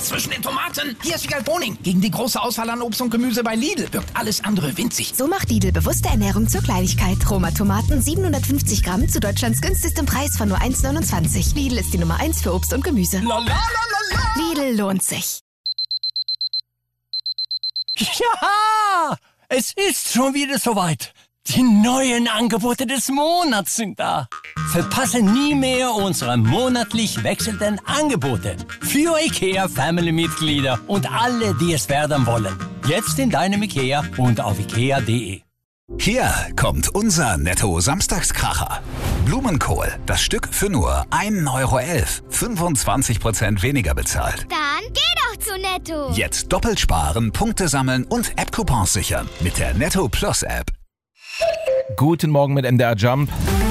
Platz zwischen den Tomaten. Hier ist Wiegald Boning. Gegen die große Auswahl an Obst und Gemüse bei Lidl wirkt alles andere winzig. So macht Lidl bewusste Ernährung zur Kleinigkeit. Roma Tomaten 750 Gramm zu Deutschlands günstigstem Preis von nur 1,29. Lidl ist die Nummer 1 für Obst und Gemüse. Lidl lohnt sich. Ja, es ist schon wieder soweit. Die neuen Angebote des Monats sind da. Verpasse nie mehr unsere monatlich wechselnden Angebote. Für IKEA-Family-Mitglieder und alle, die es werden wollen. Jetzt in deinem IKEA und auf ikea.de. Hier kommt unser Netto-Samstagskracher. Blumenkohl, das Stück für nur 1,11 €. 25% weniger bezahlt. Dann geh doch zu Netto. Jetzt doppelt sparen, Punkte sammeln und App-Coupons sichern mit der Netto Plus App. Guten Morgen mit MDR Jump.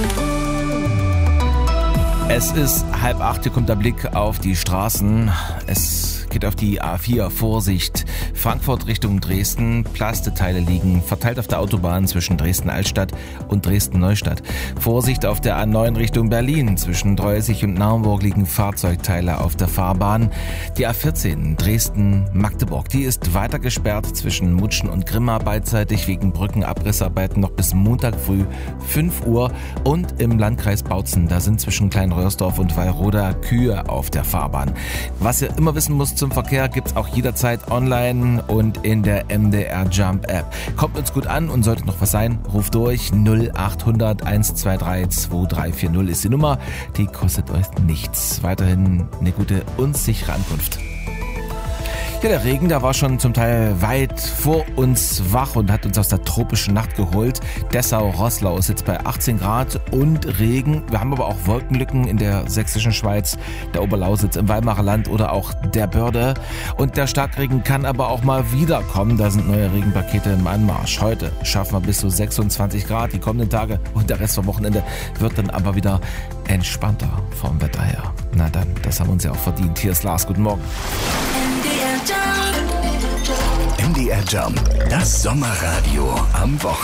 Es ist 7:30, hier kommt der Blick auf die Straßen. Es geht auf die A4, Vorsicht. Frankfurt Richtung Dresden, Plasteteile liegen verteilt auf der Autobahn zwischen Dresden-Altstadt und Dresden-Neustadt. Vorsicht auf der A9 Richtung Berlin, zwischen Dreusig und Naumburg liegen Fahrzeugteile auf der Fahrbahn. Die A14 Dresden-Magdeburg, die ist weiter gesperrt zwischen Mutschen und Grimma, beidseitig wegen Brückenabrissarbeiten noch bis Montag früh 5 Uhr. Und im Landkreis Bautzen, da sind zwischen Kleinröhrsdorf und Wallroda Kühe auf der Fahrbahn. Was ihr immer wissen müsst zum Verkehr, gibt's auch jederzeit online und in der MDR Jump App. Kommt uns gut an und sollte noch was sein, ruft durch 0800 123 2340 ist die Nummer. Die kostet euch nichts. Weiterhin eine gute und sichere Ankunft. Ja, der Regen, der war schon zum Teil weit vor uns wach und hat uns aus der tropischen Nacht geholt. Dessau-Roßlau ist jetzt bei 18 Grad und Regen. Wir haben aber auch Wolkenlücken in der sächsischen Schweiz, der Oberlausitz, im Weimarer Land oder auch der Börde. Und der Starkregen kann aber auch mal wiederkommen. Da sind neue Regenpakete im Anmarsch. Heute schaffen wir bis zu 26 Grad die kommenden Tage und der Rest vom Wochenende wird dann aber wieder entspannter vom Wetter her. Na dann, das haben wir uns ja auch verdient. Hier ist Lars, guten Morgen. MDR Jump, das Sommerradio am Wochenende.